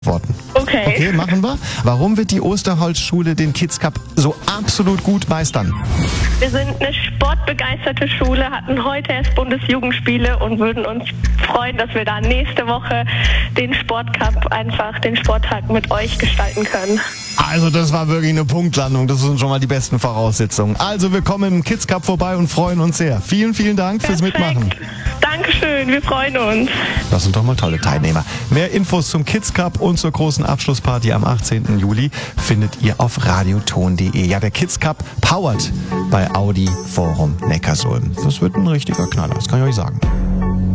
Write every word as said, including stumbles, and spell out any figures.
Worten. Okay. Okay, machen wir. Warum wird die Osterholz-Schule den Kids Cup so absolut gut meistern? Wir sind eine sportbegeisterte Schule, hatten heute erst Bundesjugendspiele und würden uns freuen, dass wir da nächste Woche den Sportcup, einfach den Sporttag mit euch gestalten können. Also das war wirklich eine Punktlandung. Das sind schon mal die besten Voraussetzungen. Also wir kommen im Kids Cup vorbei und freuen uns sehr. Vielen, vielen Dank fürs Perfekt. Mitmachen. Dankeschön, wir freuen uns. Das sind doch mal tolle Teilnehmer. Mehr Infos zum Kids Cup und zur großen Abschlussparty am achtzehnten Juli findet ihr auf radioton punkt de. Ja, der Kids Cup powered bei Audi Forum Neckarsulm. Das wird ein richtiger Knaller, das kann ich euch sagen.